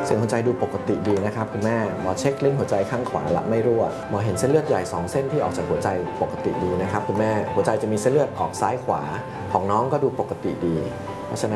เสียงหัวใจดูปกติดีนะครับคุณแม่หมอเช็คลิ้นหัวใจข้างขวาละไม่รั่วหมอเห็นเส้นเลือดใหญ่2เส้นที่ออกจากหัวใจปกติดีนะครับคุณแม่หัวใจจะมีเส้นเลือดออกซ้ายขวาของน้องก็ดูปกติดีเพราะฉะนั้น